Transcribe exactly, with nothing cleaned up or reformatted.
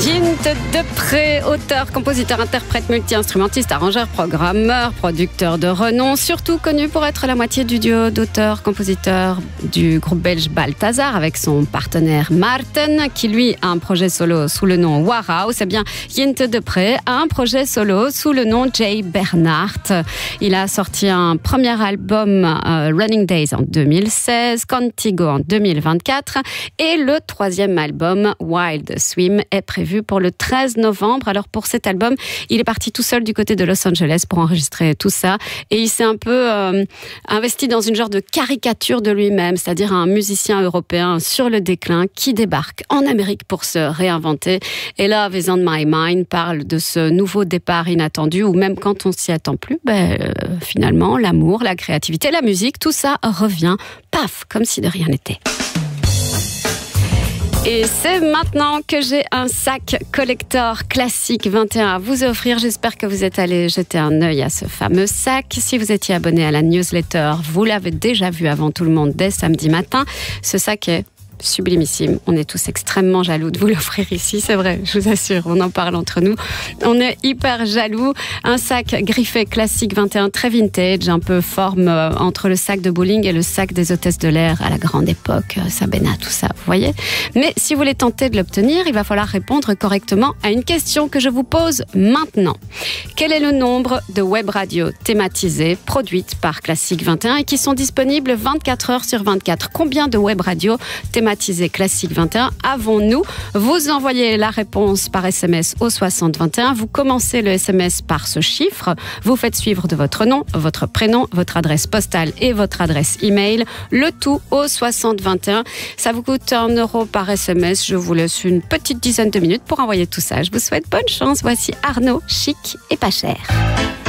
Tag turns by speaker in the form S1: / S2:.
S1: Yint Depré, auteur, compositeur, interprète, multi-instrumentiste, arrangeur, programmeur, producteur de renom, surtout connu pour être la moitié du duo d'auteurs-compositeurs du groupe belge Balthazar avec son partenaire Maarten, qui lui a un projet solo sous le nom Warhouse. Eh bien, Yint Depré a un projet solo sous le nom Jay Bernhardt. Il a sorti un premier album euh, Running Days en deux mille seize, Contigo en deux mille vingt-quatre et le troisième album Wild Swim est prévu pour le treize novembre. Alors pour cet album, il est parti tout seul du côté de Los Angeles pour enregistrer tout ça et il s'est un peu euh, investi dans une genre de caricature de lui-même, c'est-à-dire un musicien européen sur le déclin qui débarque en Amérique pour se réinventer. Et Love is on my mind parle de ce nouveau départ inattendu où même quand on s'y attend plus, ben, euh, finalement l'amour, la créativité, la musique, tout ça revient, paf, comme si de rien n'était. Et c'est maintenant que j'ai un sac collector classique vingt et un à vous offrir. J'espère que vous êtes allés jeter un œil à ce fameux sac. Si vous étiez abonné à la newsletter, vous l'avez déjà vu avant tout le monde dès samedi matin. Ce sac est sublimissime. On est tous extrêmement jaloux de vous l'offrir ici, c'est vrai, je vous assure, on en parle entre nous. On est hyper jaloux. Un sac griffé classique vingt et un, très vintage, un peu forme euh, entre le sac de bowling et le sac des hôtesses de l'air à la grande époque, euh, Sabena, tout ça, vous voyez. Mais si vous voulez tenter de l'obtenir, il va falloir répondre correctement à une question que je vous pose maintenant. Quel est le nombre de web radios thématisées produites par Classique vingt et un et qui sont disponibles vingt-quatre heures sur vingt-quatre? Combien de web radios thématisées Classique vingt et un avons-nous? Vous envoyez la réponse par S M S au soixante vingt et un. Vous commencez le S M S par ce chiffre. Vous faites suivre de votre nom, votre prénom, votre adresse postale et votre adresse email. Le tout au soixante vingt et un. Ça vous coûte un euro par S M S. Je vous laisse une petite dizaine de minutes pour envoyer tout ça. Je vous souhaite bonne chance. Voici Arnaud, chic et pas cher.